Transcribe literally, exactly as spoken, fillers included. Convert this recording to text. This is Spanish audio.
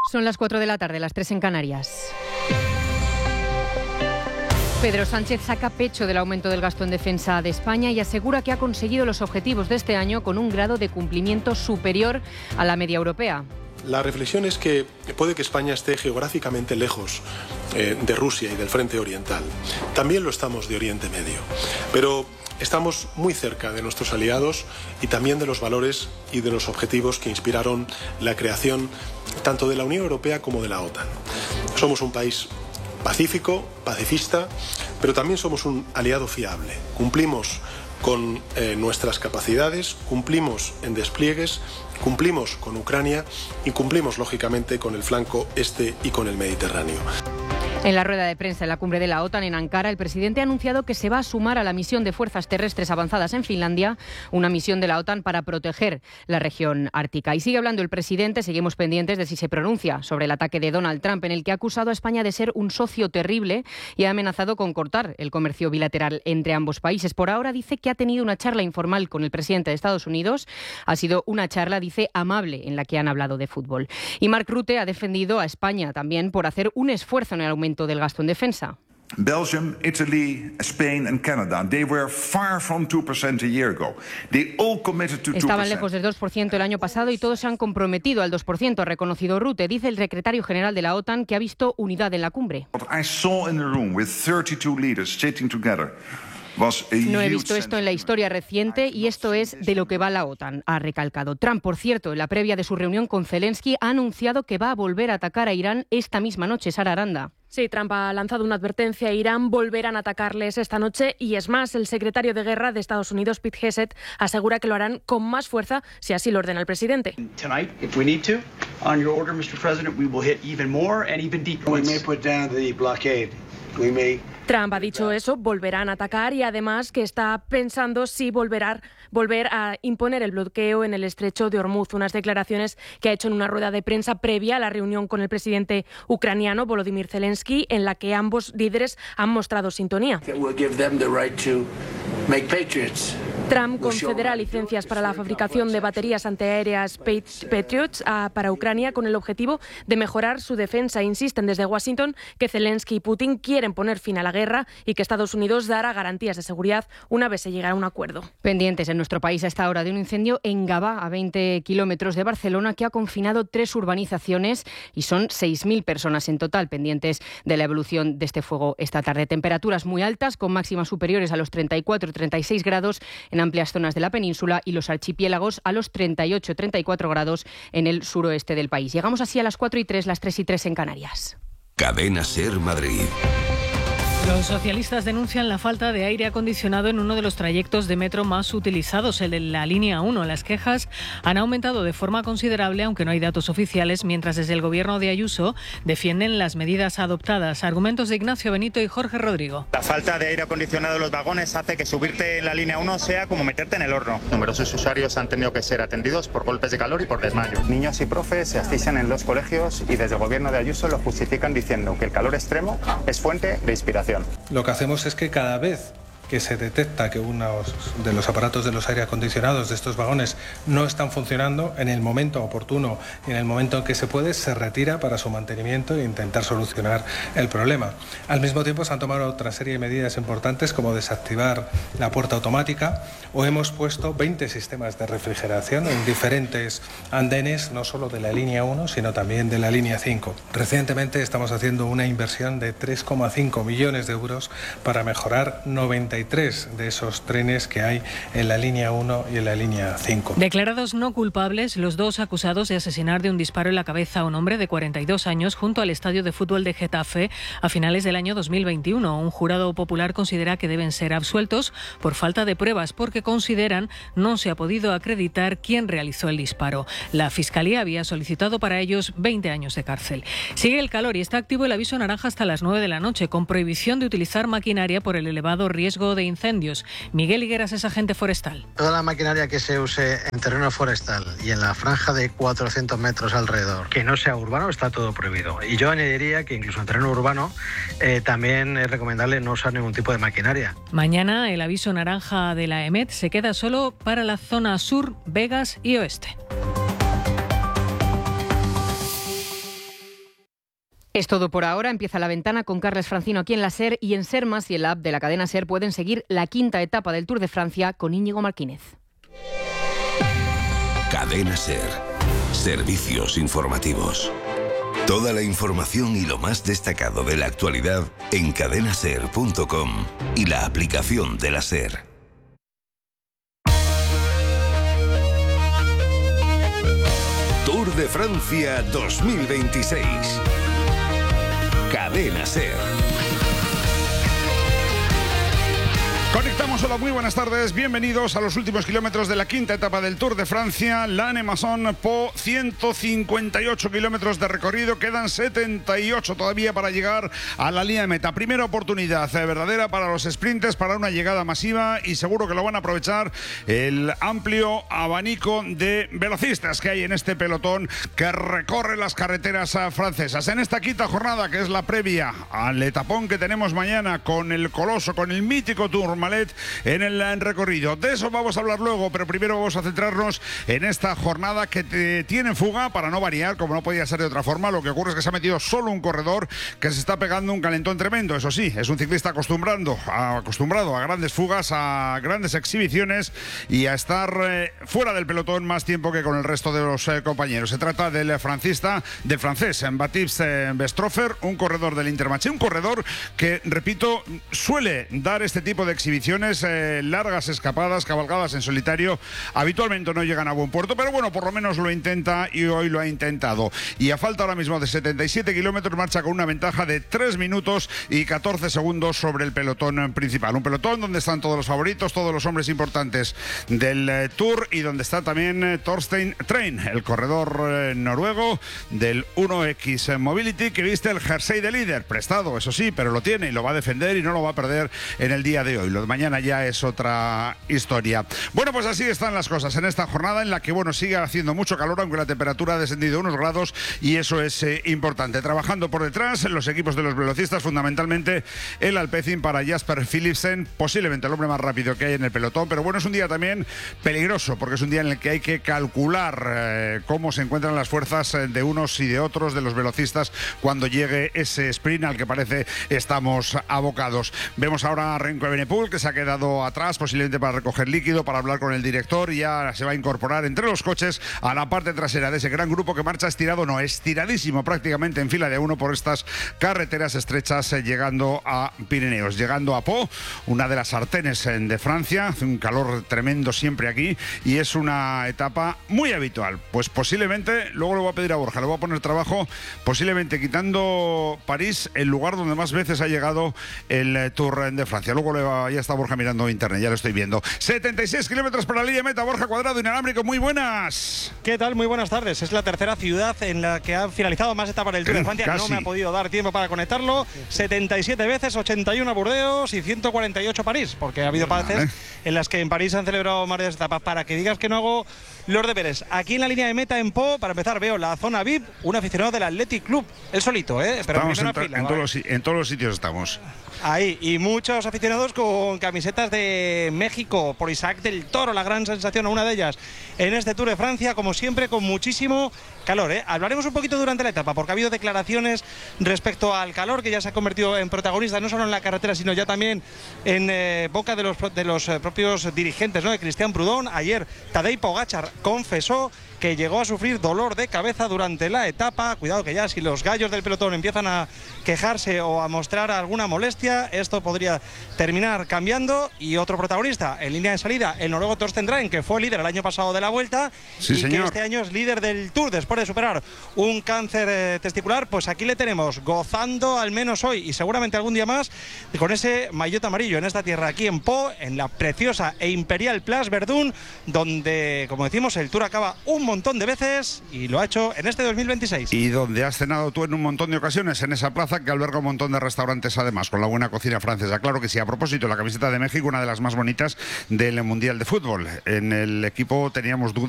Son las cuatro de la tarde, las tres en Canarias. Pedro Sánchez saca pecho del aumento del gasto en defensa de España y asegura que ha conseguido los objetivos de este año con un grado de cumplimiento superior a la media europea. La reflexión es que puede que España esté geográficamente lejos eh, de Rusia y del frente oriental. También lo estamos de Oriente Medio. Pero estamos muy cerca de nuestros aliados y también de los valores y de los objetivos que inspiraron la creación tanto de la Unión Europea como de la OTAN. Somos un país pacífico, pacifista, pero también somos un aliado fiable. Cumplimos con eh, nuestras capacidades, cumplimos en despliegues, cumplimos con Ucrania y cumplimos, lógicamente, con el flanco este y con el Mediterráneo. En la rueda de prensa en la cumbre de la OTAN en Ankara, el presidente ha anunciado que se va a sumar a la misión de fuerzas terrestres avanzadas en Finlandia, una misión de la OTAN para proteger la región ártica. Y sigue hablando el presidente, seguimos pendientes de si se pronuncia sobre el ataque de Donald Trump, en el que ha acusado a España de ser un socio terrible y ha amenazado con cortar el comercio bilateral entre ambos países. Por ahora dice que ha tenido una charla informal con el presidente de Estados Unidos. Ha sido una charla, dice, amable, en la que han hablado de fútbol. Y Mark Rutte ha defendido a España también por hacer un esfuerzo en el aumento del gasto en defensa. Belgium, Italy, Spain and Canada, they were far from two percent a year ago. They all committed to two percent. Estaban lejos del dos por ciento el año pasado y todos se han comprometido al dos por ciento, ha reconocido Rutte. Dice el secretario general de la OTAN que ha visto unidad en la cumbre. What I saw in the room with thirty-two leaders sitting together. No he visto esto en la historia reciente y esto es de lo que va la OTAN, ha recalcado. Trump, por cierto, en la previa de su reunión con Zelensky, ha anunciado que va a volver a atacar a Irán esta misma noche. Sara Aranda. Sí, Trump ha lanzado una advertencia a Irán, volverán a atacarles esta noche y es más, el secretario de Guerra de Estados Unidos, Pete Hegseth, asegura que lo harán con más fuerza si así lo ordena el presidente. Tonight, if we need to, on your order, mister President, we will hit even more and even deeper. We may put down the blockade. We may Trump ha dicho eso, volverán a atacar y además que está pensando si volverá, volver a imponer el bloqueo en el estrecho de Hormuz, unas declaraciones que ha hecho en una rueda de prensa previa a la reunión con el presidente ucraniano Volodymyr Zelensky, en la que ambos líderes han mostrado sintonía. Trump concederá licencias para la fabricación de baterías antiaéreas Patriots para Ucrania con el objetivo de mejorar su defensa. Insisten desde Washington que Zelensky y Putin quieren poner fin a la guerra y que Estados Unidos dará garantías de seguridad una vez se llegue a un acuerdo. Pendientes en nuestro país a esta hora de un incendio en Gavà, a veinte kilómetros de Barcelona, que ha confinado tres urbanizaciones y son seis mil personas en total, pendientes de la evolución de este fuego esta tarde. Temperaturas muy altas, con máximas superiores a los treinta y cuatro a treinta y seis grados en amplias zonas de la península y los archipiélagos a los treinta y ocho a treinta y cuatro grados en el suroeste del país. Llegamos así a las cuatro y tres, las tres y tres en Canarias. Cadena Ser Madrid. Los socialistas denuncian la falta de aire acondicionado en uno de los trayectos de metro más utilizados, el de la línea uno. Las quejas han aumentado de forma considerable, aunque no hay datos oficiales, mientras desde el gobierno de Ayuso defienden las medidas adoptadas. Argumentos de Ignacio Benito y Jorge Rodrigo. La falta de aire acondicionado en los vagones hace que subirte en la línea uno sea como meterte en el horno. Numerosos usuarios han tenido que ser atendidos por golpes de calor y por desmayo. Niños y profes se asfixian en los colegios y desde el gobierno de Ayuso lo justifican diciendo que el calor extremo es fuente de inspiración. Lo que hacemos es que cada vez que se detecta que uno de los aparatos de los aire acondicionados de estos vagones no están funcionando, en el momento oportuno y en el momento en que se puede, se retira para su mantenimiento e intentar solucionar el problema. Al mismo tiempo se han tomado otra serie de medidas importantes como desactivar la puerta automática o hemos puesto veinte sistemas de refrigeración en diferentes andenes, no solo de la línea uno, sino también de la línea cinco. Recientemente estamos haciendo una inversión de tres coma cinco millones de euros para mejorar noventa y tres de esos trenes que hay en la línea uno y en la línea cinco. Declarados no culpables, los dos acusados de asesinar de un disparo en la cabeza a un hombre de cuarenta y dos años junto al estadio de fútbol de Getafe a finales del año dos mil veintiuno. Un jurado popular considera que deben ser absueltos por falta de pruebas, porque consideran no se ha podido acreditar quién realizó el disparo. La Fiscalía había solicitado para ellos veinte años de cárcel. Sigue el calor y está activo el aviso naranja hasta las nueve de la noche, con prohibición de utilizar maquinaria por el elevado riesgo de incendios. Miguel Higueras es agente forestal. Toda la maquinaria que se use en terreno forestal y en la franja de cuatrocientos metros alrededor, que no sea urbano, está todo prohibido. Y yo añadiría que incluso en terreno urbano eh, también es recomendable no usar ningún tipo de maquinaria. Mañana el aviso naranja de la EMET se queda solo para la zona sur, Vegas y oeste. Es todo por ahora. Empieza La Ventana con Carles Francino aquí en la SER y en SER Más y en la app de la cadena SER pueden seguir la quinta etapa del Tour de Francia con Íñigo Martínez. Cadena SER. Servicios informativos. Toda la información y lo más destacado de la actualidad en cadena ser punto com y la aplicación de la SER. Tour de Francia dos mil veintiséis. Cadena SER. Conectamos, hola, muy buenas tardes, bienvenidos a los últimos kilómetros de la quinta etapa del Tour de Francia, Lannemezan-Pau, ciento cincuenta y ocho kilómetros de recorrido, quedan setenta y ocho todavía para llegar a la línea de meta. Primera oportunidad eh, verdadera para los sprinters, para una llegada masiva y seguro que lo van a aprovechar el amplio abanico de velocistas que hay en este pelotón que recorre las carreteras francesas. En esta quinta jornada, que es la previa al etapón que tenemos mañana con el coloso, con el mítico Tour en el recorrido. De eso vamos a hablar luego, pero primero vamos a centrarnos en esta jornada que te, tiene fuga, para no variar, como no podía ser de otra forma. Lo que ocurre es que se ha metido solo un corredor que se está pegando un calentón tremendo. Eso sí, es un ciclista acostumbrando, a, acostumbrado a grandes fugas, a grandes exhibiciones y a estar eh, fuera del pelotón más tiempo que con el resto de los eh, compañeros. Se trata del francista, del francés Baptiste Bestropher, un corredor del Intermarché, un corredor que, repito, suele dar este tipo de exhibiciones Eh, largas escapadas, cabalgadas en solitario, habitualmente no llegan a buen puerto, pero bueno, por lo menos lo intenta y hoy lo ha intentado. Y a falta ahora mismo de setenta y siete kilómetros, marcha con una ventaja de tres minutos y catorce segundos sobre el pelotón principal. Un pelotón donde están todos los favoritos, todos los hombres importantes del eh, Tour y donde está también eh, Torstein Trein, el corredor eh, noruego del uno equis Mobility, que viste el jersey de líder, prestado, eso sí, pero lo tiene y lo va a defender y no lo va a perder en el día de hoy. Lo de mañana ya es otra historia. Bueno, pues así están las cosas en esta jornada en la que, bueno, sigue haciendo mucho calor, aunque la temperatura ha descendido unos grados y eso es eh, importante. Trabajando por detrás los equipos de los velocistas, fundamentalmente el Alpecin para Jasper Philipsen, posiblemente el hombre más rápido que hay en el pelotón, pero bueno, es un día también peligroso porque es un día en el que hay que calcular eh, cómo se encuentran las fuerzas de unos y de otros de los velocistas cuando llegue ese sprint al que parece estamos abocados. Vemos ahora a Remco Evenepoel, que se ha quedado atrás, posiblemente para recoger líquido, para hablar con el director, y ya se va a incorporar entre los coches a la parte trasera de ese gran grupo que marcha estirado, no, estiradísimo prácticamente en fila de uno por estas carreteras estrechas, eh, llegando a Pirineos, llegando a Pau, una de las sartenes eh, de Francia. Hace un calor tremendo siempre aquí y es una etapa muy habitual. Pues posiblemente, luego le voy a pedir a Borja, le voy a poner trabajo, posiblemente quitando París, el lugar donde más veces ha llegado el eh, Tour de Francia. Luego le va, ya está Borja mirando internet, ya lo estoy viendo. setenta y seis kilómetros para la línea meta. Borja Cuadrado, inalámbrico, muy buenas. ¿Qué tal? Muy buenas tardes. Es la tercera ciudad en la que han finalizado más etapas del Tour de Francia. Casi. No me ha podido dar tiempo para conectarlo. setenta y siete veces, ochenta y uno Burdeos y ciento cuarenta y ocho París, porque ha habido veces vale. en las que en París han celebrado varias etapas. Para que digas que no hago los deberes. Aquí en la línea de meta en Pau, para empezar, veo la zona V I P, un aficionado del Athletic Club, el solito, ¿eh? Pero estamos en, en, fila, en, ¿vale? todos los, en todos los sitios estamos. Ahí, y muchos aficionados con camisetas de México por Isaac del Toro, la gran sensación, una de ellas en este Tour de Francia, como siempre, con muchísimo calor, ¿eh? Hablaremos un poquito durante la etapa, porque ha habido declaraciones respecto al calor, que ya se ha convertido en protagonista, no solo en la carretera, sino ya también en eh, boca de los, de los eh, propios dirigentes, ¿no? De Cristian Prudhomme. Ayer Tadej Pogačar confesó que llegó a sufrir dolor de cabeza durante la etapa. Cuidado que ya si los gallos del pelotón empiezan a quejarse o a mostrar alguna molestia, esto podría terminar cambiando. Y otro protagonista en línea de salida, el noruego Torstein Trein, que fue líder el año pasado de la Vuelta, sí, y señor. que este año es líder del Tour después de superar un cáncer eh, testicular. Pues aquí le tenemos gozando al menos hoy y seguramente algún día más con ese maillot amarillo en esta tierra, aquí en Pau, en la preciosa e imperial Place Verdun, donde, como decimos, el Tour acaba un montón de veces y lo ha hecho en este dos mil veintiséis. Y donde has cenado tú en un montón de ocasiones, en esa plaza que alberga un montón de restaurantes, además, con la buena cocina francesa. Claro que sí. A propósito, la camiseta de México, una de las más bonitas del Mundial de Fútbol. En el equipo teníamos dudas